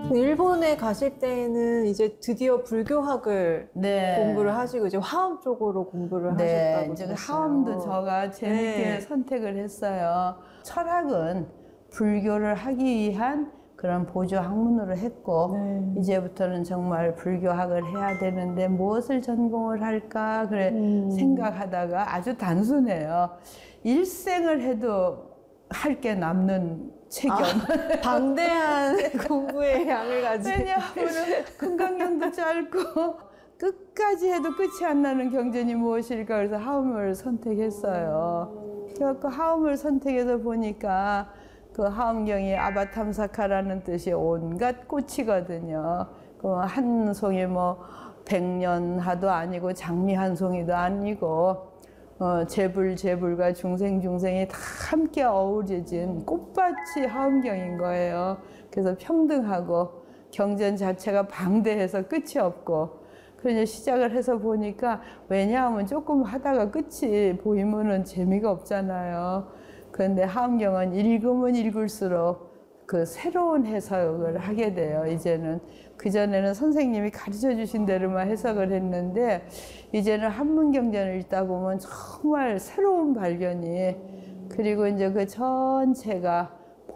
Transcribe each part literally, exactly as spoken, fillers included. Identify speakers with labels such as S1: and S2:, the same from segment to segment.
S1: 일본에 가실 때는 이제 드디어 불교학을
S2: 네.
S1: 공부를 하시고 이제 화엄 쪽으로 공부를
S2: 네,
S1: 하셨다고
S2: 이제
S1: 들었어요.
S2: 화엄도 제가 재밌게
S1: 네.
S2: 선택을 했어요. 철학은 불교를 하기 위한 그런 보조 학문으로 했고
S1: 네.
S2: 이제부터는 정말 불교학을 해야 되는데 무엇을 전공을 할까 그래
S1: 음.
S2: 생각하다가 아주 단순해요. 일생을 해도 할 게 남는 체경.
S1: 아, 방대한 공부의 양을 가진.
S2: 왜냐하면 금강경도 짧고 끝까지 해도 끝이 안 나는 경전이 무엇일까 그래서 하엄을 선택했어요. 그래서 하엄을 선택해서 보니까 그 하엄경이 아바탐사카라는 뜻이 온갖 꽃이거든요. 그 한 송이 뭐 백년하도 아니고 장미 한 송이도 아니고 어, 재불 재불과 중생 중생이 다 함께 어우러진 꽃밭이 하엄경인 거예요. 그래서 평등하고 경전 자체가 방대해서 끝이 없고 그래서 시작을 해서 보니까 왜냐하면 조금 하다가 끝이 보이면은 재미가 없잖아요. 그런데 하엄경은 읽으면 읽을수록 그 새로운 해석을 하게 돼요. 이제는 그전에는 선생님이 가르쳐 주신 대로만 해석을 했는데 이제는 한문경전을 읽다 보면 정말 새로운 발견이 그리고 이제 그 전체가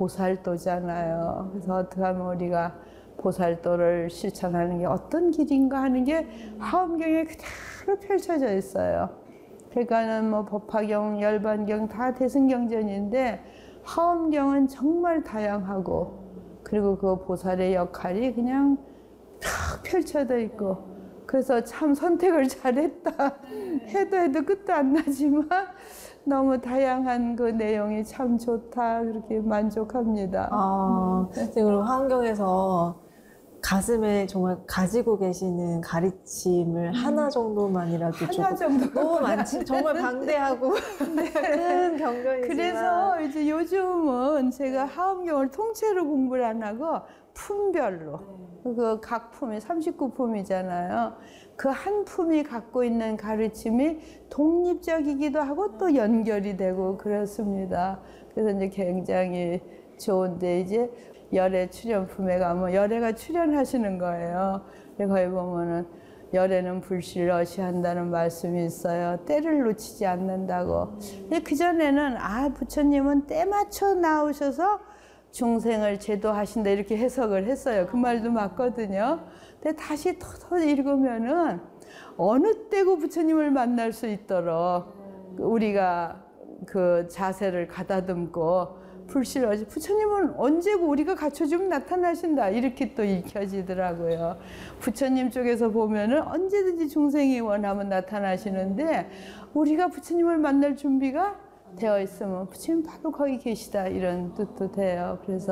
S2: 보살도잖아요. 그래서 어떻게 하면 우리가 보살도를 실천하는 게 어떤 길인가 하는 게 하엄경에 그대로 펼쳐져 있어요. 그러니까는 뭐 법화경, 열반경 다 대승경전인데 하엄경은 정말 다양하고 그리고 그 보살의 역할이 그냥 탁 펼쳐져 있고 그래서 참 선택을 잘했다 해도 해도 끝도 안 나지만 너무 다양한 그 내용이 참 좋다 그렇게 만족합니다.
S1: 아, 지금 하엄경에서 가슴에 정말 가지고 계시는 가르침을 음. 하나 정도만이라도
S2: 하나
S1: 조금
S2: 정도
S1: 너무 많지 정말 방대하고 큰 경전이지만
S2: 그래서 이제 요즘은 제가 하엄경을 통째로 공부를 안 하고 품별로 네. 그 각 품이 삼십구 품이잖아요. 그 한 품이 갖고 있는 가르침이 독립적이기도 하고 또 연결이 되고 그렇습니다. 그래서 이제 굉장히 좋은데 이제 열애 출연품에 가면 열애가 출연하시는 거예요. 거기 보면은 열애는 불실러시 한다는 말씀이 있어요. 때를 놓치지 않는다고. 근데 그전에는 아 부처님은 때 맞춰 나오셔서 중생을 제도하신다 이렇게 해석을 했어요. 그 말도 맞거든요. 근데 다시 더 읽으면은 어느 때고 부처님을 만날 수 있도록 우리가 그 자세를 가다듬고 불실러시 부처님은 언제고 우리가 갖춰주면 나타나신다 이렇게 또 읽혀지더라고요. 부처님 쪽에서 보면은 언제든지 중생이 원하면 나타나시는데 우리가 부처님을 만날 준비가 되어 있으면 부처님 바로 거기 계시다 이런 뜻도 돼요. 그래서